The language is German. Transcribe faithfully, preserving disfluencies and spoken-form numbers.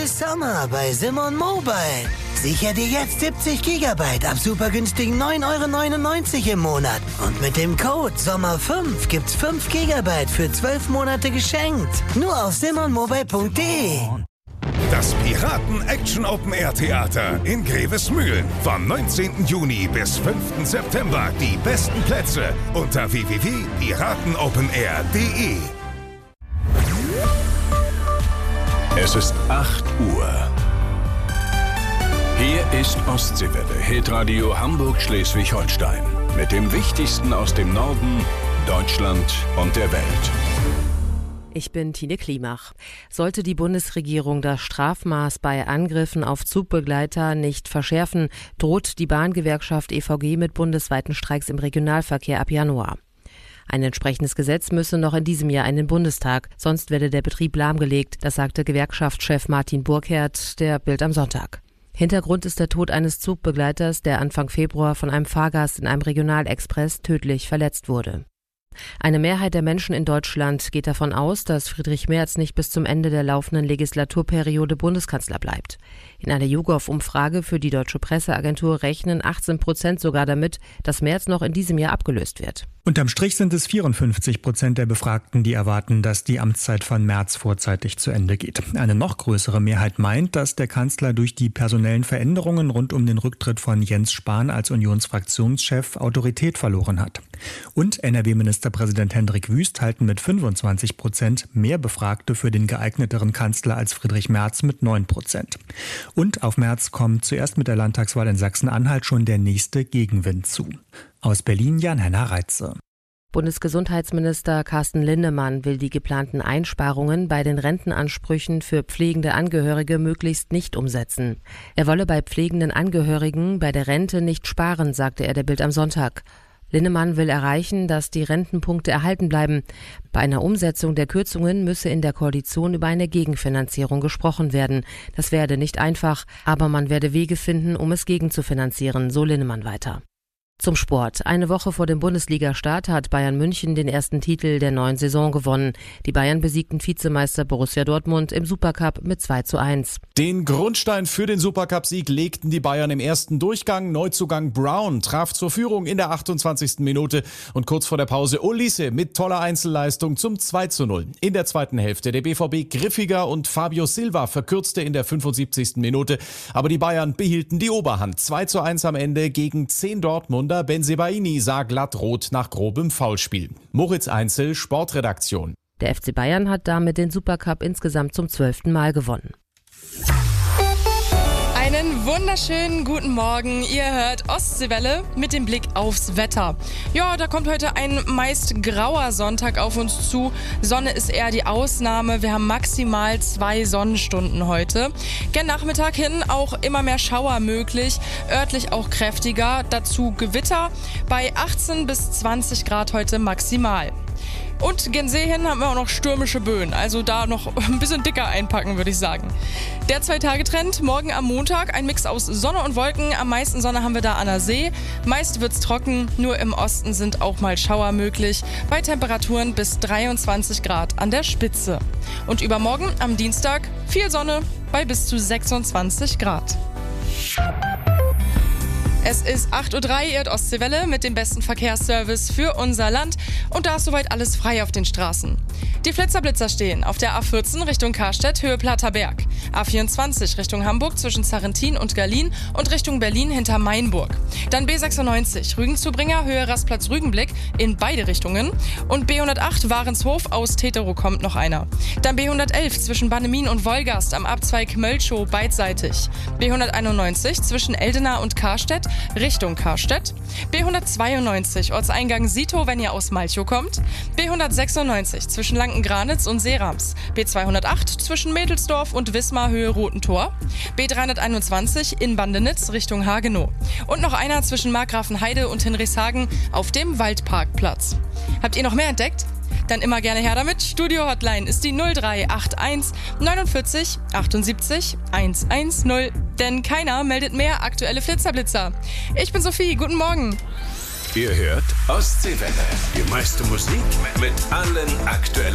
ist Sommer bei Simon Mobile. Sicher dir jetzt siebzig Gigabyte ab super günstigen neun Euro neunundneunzig im Monat. Und mit dem Code Sommer fünf gibt's fünf Gigabyte für zwölf Monate geschenkt. Nur auf simon mobile punkt de. Das Piraten-Action-Open-Air-Theater in Grevesmühlen. Vom neunzehnten Juni bis fünften September. Die besten Plätze unter w w w punkt piratenopenair punkt de. Es ist acht Uhr. Hier ist Ostseewelle, Hitradio Hamburg-Schleswig-Holstein. Mit dem Wichtigsten aus dem Norden, Deutschland und der Welt. Ich bin Tine Klimach. Sollte die Bundesregierung das Strafmaß bei Angriffen auf Zugbegleiter nicht verschärfen, droht die Bahngewerkschaft E V G mit bundesweiten Streiks im Regionalverkehr ab Januar. Ein entsprechendes Gesetz müsse noch in diesem Jahr in den Bundestag, sonst werde der Betrieb lahmgelegt, das sagte Gewerkschaftschef Martin Burkhardt der Bild am Sonntag. Hintergrund ist der Tod eines Zugbegleiters, der Anfang Februar von einem Fahrgast in einem Regionalexpress tödlich verletzt wurde. Eine Mehrheit der Menschen in Deutschland geht davon aus, dass Friedrich Merz nicht bis zum Ende der laufenden Legislaturperiode Bundeskanzler bleibt. In einer YouGov-Umfrage für die Deutsche Presseagentur rechnen achtzehn Prozent sogar damit, dass Merz noch in diesem Jahr abgelöst wird. Unterm Strich sind es vierundfünfzig Prozent der Befragten, die erwarten, dass die Amtszeit von Merz vorzeitig zu Ende geht. Eine noch größere Mehrheit meint, dass der Kanzler durch die personellen Veränderungen rund um den Rücktritt von Jens Spahn als Unionsfraktionschef Autorität verloren hat. Und N R W-Ministerpräsident Hendrik Wüst halten mit fünfundzwanzig Prozent mehr Befragte für den geeigneteren Kanzler als Friedrich Merz mit neun Prozent. Und auf Merz kommt zuerst mit der Landtagswahl in Sachsen-Anhalt schon der nächste Gegenwind zu. Aus Berlin Jan-Henner Reitze. Bundesgesundheitsminister Carsten Linnemann will die geplanten Einsparungen bei den Rentenansprüchen für pflegende Angehörige möglichst nicht umsetzen. Er wolle bei pflegenden Angehörigen bei der Rente nicht sparen, sagte er der Bild am Sonntag. Linnemann will erreichen, dass die Rentenpunkte erhalten bleiben. Bei einer Umsetzung der Kürzungen müsse in der Koalition über eine Gegenfinanzierung gesprochen werden. Das werde nicht einfach, aber man werde Wege finden, um es gegenzufinanzieren, so Linnemann weiter. Zum Sport. Eine Woche vor dem Bundesliga-Start hat Bayern München den ersten Titel der neuen Saison gewonnen. Die Bayern besiegten Vizemeister Borussia Dortmund im Supercup mit zwei zu eins. Den Grundstein für den Supercup-Sieg legten die Bayern im ersten Durchgang. Neuzugang Brown traf zur Führung in der achtundzwanzigsten Minute und kurz vor der Pause Olise mit toller Einzelleistung zum zwei zu null. In der zweiten Hälfte der B V B griffiger und Fabio Silva verkürzte in der fünfundsiebzigsten Minute. Aber die Bayern behielten die Oberhand. zwei zu eins am Ende gegen zehn Dortmunder. Bensebaini sah glatt rot nach grobem Foulspiel. Moritz Einzel, Sportredaktion. Der F C Bayern hat damit den Supercup insgesamt zum zwölften Mal gewonnen. Einen wunderschönen guten Morgen. Ihr hört Ostseewelle mit dem Blick aufs Wetter. Ja, da kommt heute ein meist grauer Sonntag auf uns zu. Sonne ist eher die Ausnahme. Wir haben maximal zwei Sonnenstunden heute. Gen Nachmittag hin auch immer mehr Schauer möglich, örtlich auch kräftiger. Dazu Gewitter bei achtzehn bis zwanzig Grad heute maximal. Und gen See hin haben wir auch noch stürmische Böen, also da noch ein bisschen dicker einpacken, würde ich sagen. Der Zwei-Tage-Trend, morgen am Montag, ein Mix aus Sonne und Wolken. Am meisten Sonne haben wir da an der See. Meist wird's trocken, nur im Osten sind auch mal Schauer möglich, bei Temperaturen bis dreiundzwanzig Grad an der Spitze. Und übermorgen am Dienstag viel Sonne bei bis zu sechsundzwanzig Grad. Es ist acht Uhr drei, ihr hört Ostseewelle mit dem besten Verkehrsservice für unser Land. Und da ist soweit alles frei auf den Straßen. Die Flitzerblitzer stehen auf der A vierzehn Richtung Karstedt, Höhe Platter Berg. A vierundzwanzig Richtung Hamburg zwischen Zarrentin und Gerlin und Richtung Berlin hinter Mainburg. Dann B sechsundneunzig Rügen-Zubringer, Höhe Rastplatz Rügenblick in beide Richtungen. Und B hundertacht Warenshof, aus Teterow kommt noch einer. Dann B hundertelf zwischen Bannemin und Wolgast am Abzweig Mölchow beidseitig. B hunderteinundneunzig zwischen Eldena und Karstedt Richtung Karstedt. B hundertzweiundneunzig Ortseingang Sito, wenn ihr aus Malchow kommt. B hundertsechsundneunzig zwischen Lanken-Granitz und Seerams. B zweihundertacht zwischen Mädelsdorf und Wismar Höhe Rotentor. B dreihunderteinundzwanzig in Bandenitz Richtung Hagenow. Und noch einer zwischen Markgrafenheide und Hinrichshagen auf dem Waldparkplatz. Habt ihr noch mehr entdeckt? Dann immer gerne her damit. Studio-Hotline ist die null drei acht eins neunundvierzig achtundsiebzig hundertzehn. Denn keiner meldet mehr aktuelle Flitzerblitzer. Ich bin Sophie, guten Morgen. Ihr hört Ostseewelle. Die meiste Musik mit allen aktuellen